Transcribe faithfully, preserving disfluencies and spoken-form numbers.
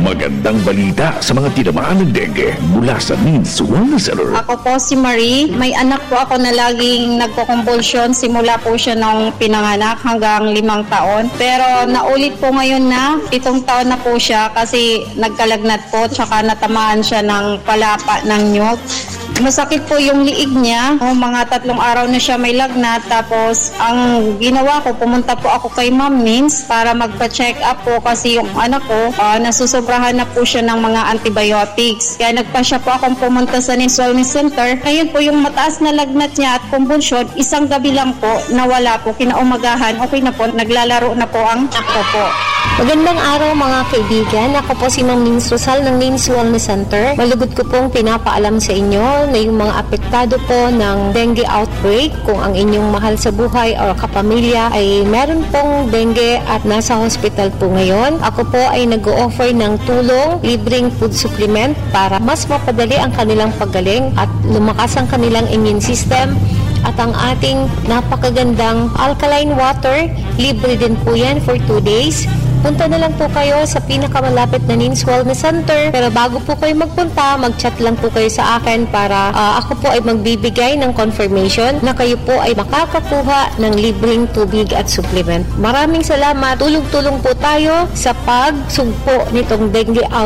Magandang balita sa mga tinamaan ng dengue mula sa Means Wellness Center. Ako po si Marie. May anak po ako na laging nagko-convulsion. Simula po siya nung pinanganak hanggang limang taon. Pero naulit po ngayon na pitong taon na po siya kasi nagkalagnat po tsaka natamaan siya ng palapa ng nyug. Masakit po yung liig niya. O, mga tatlong araw na siya may lagnat. Tapos, ang ginawa ko, pumunta po ako kay Ma'am Means para magpa-check up po kasi yung anak ko, uh, nasusobrahan na po siya ng mga antibiotics. Kaya nagpa siya po akong pumunta sa Means Wellness Center. Ngayon po, yung mataas na lagnat niya at convulsion, isang gabi lang po, nawala po. Kinaumagahan, okay na po, naglalaro na po ang ako po. Magandang araw mga kaibigan. Ako po si Ma'am Means Rosal ng Means Wellness Center. Malugod ko pong pinapaalam sa inyo na yung mga apektado po ng dengue outbreak, kung ang inyong mahal sa buhay o kapamilya ay meron pong dengue at nasa hospital po ngayon. Ako po ay nag-o-offer ng tulong, libreng food supplement para mas mapadali ang kanilang paggaling at lumakas ang kanilang immune system. At ang ating napakagandang alkaline water, libre din po yan for two days. Punta na lang po kayo sa pinakamalapit na Means Wellness Center. Pero bago po kayo magpunta, mag-chat lang po kayo sa akin para uh, ako po ay magbibigay ng confirmation na kayo po ay makakakuha ng libreng tubig at supplement. Maraming salamat. Tulong-tulong po tayo sa pagsugpo nitong dengue out.